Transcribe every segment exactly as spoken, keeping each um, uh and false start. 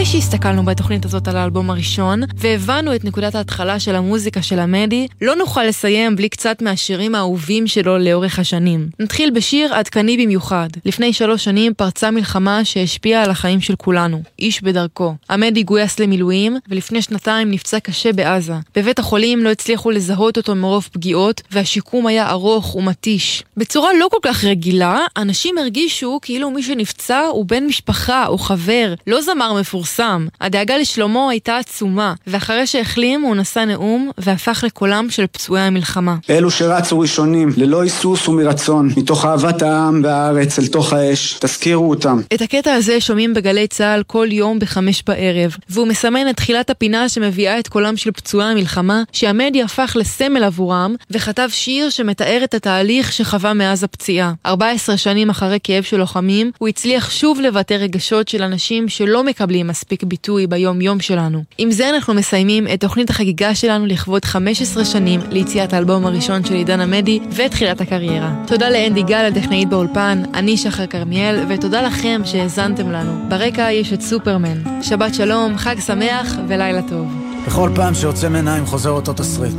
שהסתכלנו בתוכנית הזאת על האלבום הראשון, והבנו את נקודת ההתחלה של המוזיקה של עמדי, לא נוכל לסיים בלי קצת מהשירים האהובים שלו לאורך השנים. נתחיל בשיר עדכני במיוחד. לפני שלוש שנים פרצה מלחמה שהשפיעה על החיים של כולנו. איש בדרכו. עמדי גויס למילואים, ולפני שנתיים נפצע קשה בעזה. בבית החולים לא הצליחו לזהות אותו מרוב פגיעות, והשיקום היה ארוך ומתיש. בצורה לא כל כך רגילה, אנשים הרגישו כאילו מי שנפצע הוא בן משפחה או חבר, לא זמר מפורסם. הדאגה לשלומו הייתה עצומה, ואחרי שהחלים הוא נשא נאום והפך לקולם של פצועי המלחמה. אלו שרצו ראשונים, ללא היסוס ומרצון, מתוך אהבת העם והארץ אל תוך האש, תזכירו אותם. את הקטע הזה שומעים בגלי צהל כל יום בחמש בערב, והוא מסמן את תחילת הפינה שמביאה את קולם של פצועי המלחמה, שעמדי הפך לסמל עבורם, וכתב שיר שמתאר את התהליך שחווה מאז הפציעה. ארבע עשרה שנים אחרי כאב של לוחמים, הוא הצליח שוב לבטא רגשות של אנשים שלא מקבלים מספיק ביטוי ביום יום שלנו. עם זה אנחנו מסיימים את תוכנית החגיגה שלנו לכבוד חמש עשרה שנים ליציאת האלבום הראשון של עידן עמדי ותחילת הקריירה. תודה לאנדי גל, הטכנאית באולפן, אני שחר כרמיאל, ותודה לכם שהאזנתם לנו. ברקע יש את סופרמן. שבת שלום, חג שמח ולילה טוב. בכל פעם שיוצא מעיניים חוזר אותו תסריט.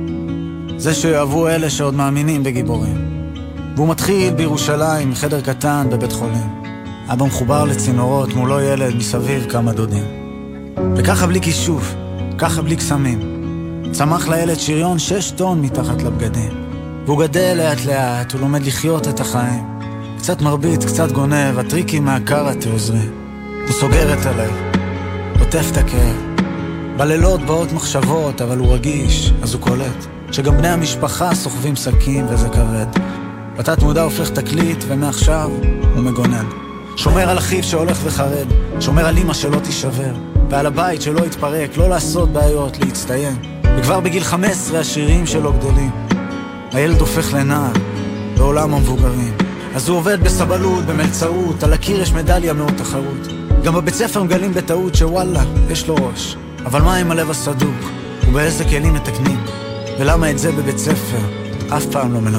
זה שיאהבו אלה שעוד מאמינים בגיבורים. והוא מתחיל בירושלים, חדר קטן בבית חולים. אבא מחובר לצינורות, מולו ילד, מסביב כמה דודים. וככה בלי כישוף, ככה בלי קסמים. צמח לילד שריון שש טון מתחת לבגדים. והוא גדל לאט לאט, הוא לומד לחיות את החיים. קצת מרביץ, קצת גונב, הטריקים מהקראטה עוזרים. הוא סוגר את הלב, עוטף את הכאב. בלילות באות מחשבות, אבל הוא רגיש, אז הוא קולט. שגם בני המשפחה סוחבים סכין וזה כבד. בתת מודע הופך תקליט, ומעכשיו הוא מגונן. שומר על אחיו שהולך וחרד, שומר על אמא שלא תישבר, ועל הבית שלא יתפרק, לא לעשות בעיות, להצטיין. וכבר בגיל חמש עשרה השירים שלו גדולים. הילד הופך לנער, בעולם המבוגרים. אז הוא עובד בסבלות, במלצאות, על הקיר יש מדליה מאוד תחרות. גם בבית ספר מגלים בטעות שוואלה, יש לו ראש. אבל מה עם הלב הסדוק? ובאיזה כלים מתקנים? ולמה את זה בבית ספר אף פעם לא מלמד?